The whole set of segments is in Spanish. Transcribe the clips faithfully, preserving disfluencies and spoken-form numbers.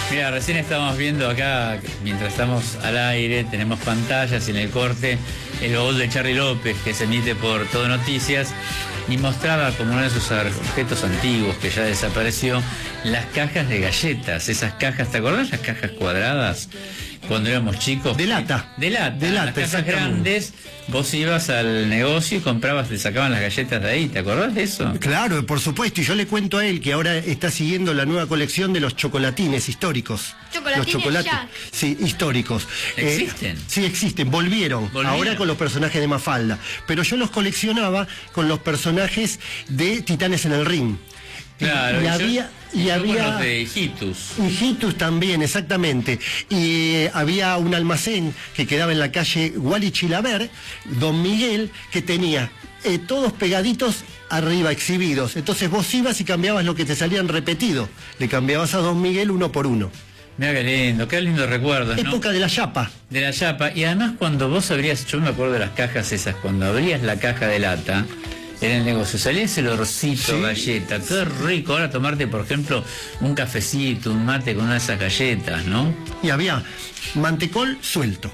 Mira, recién estábamos viendo acá, mientras estamos al aire, tenemos pantallas y en el corte el baúl de Charly López, que se emite por Todo Noticias, y mostraba como uno de sus objetos antiguos que ya desapareció, las cajas de galletas, esas cajas, ¿te acordás las cajas cuadradas? Cuando éramos chicos. De lata. De lata. De lata, las cajas grandes, vos ibas al negocio y comprabas, te sacaban las galletas de ahí, ¿te acordás de eso? Claro, por supuesto, y yo le cuento a él que ahora está siguiendo la nueva colección de los chocolatines históricos. ¿Chocolatines los chocolates, ya? Sí, históricos. ¿Existen? Eh, sí, existen, volvieron, volvieron, ahora con los personajes de Mafalda. Pero yo los coleccionaba con los personajes de Titanes en el Ring. Claro, y, y yo, había y yo había los de Hijitus. Hijitus también, exactamente. Y eh, había un almacén que quedaba en la calle Wally Chilaver, Don Miguel, que tenía eh, todos pegaditos arriba, exhibidos. Entonces vos ibas y cambiabas lo que te salían repetido. Le cambiabas a Don Miguel uno por uno. Mira qué lindo, qué lindo recuerdo, ¿no? Época de la chapa. De la chapa. Y además cuando vos abrías, yo me acuerdo de las cajas esas, cuando abrías la caja de lata en el negocio, salía ese olorcito, sí, galleta, qué rico. Ahora tomarte, por ejemplo, un cafecito, un mate con una de esas galletas, ¿no? Y había mantecol suelto.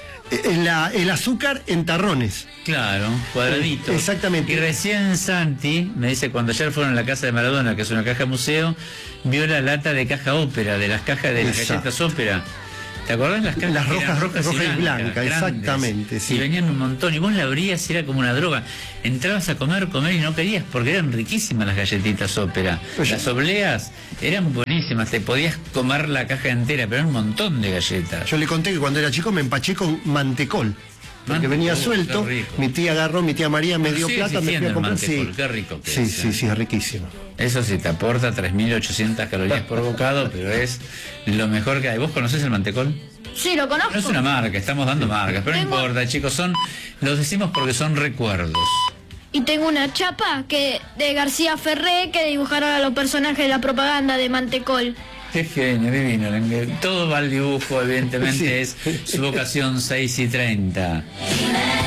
El, el azúcar en tarrones. Claro, cuadradito. Eh, exactamente. Y recién Santi me dice, cuando ayer fueron a la casa de Maradona, que es una caja museo, vio la lata de caja ópera, de las cajas de las galletas ópera. ¿Te acordás las cajas? Las rojas, rojas roja y blancas, y blanca, exactamente, sí. Y venían un montón, y vos la abrías y era como una droga. Entrabas a comer, comer y no querías, porque eran riquísimas las galletitas ópera. Pues las obleas eran buenísimas, te podías comer la caja entera, pero era un montón de galletas. Yo le conté que cuando era chico me empaché con mantecol. Porque venía oh, suelto, mi tía agarró, mi tía María me dio plata, me fui a comprar. Sí, qué rico que sí, es, sí, ¿eh? sí, es riquísimo. Eso sí, te aporta tres mil ochocientas calorías por bocado, pero es lo mejor que hay. ¿Vos conocés el mantecol? Sí, lo conozco. No es una marca, estamos dando marcas, pero Tengo... no importa, chicos, son, los decimos porque son recuerdos. Y tengo una chapa que de García Ferré que dibujaron a los personajes de la propaganda de Mantecol. Qué genio, divino. Todo va al dibujo, evidentemente, sí. Es su vocación seis y treinta.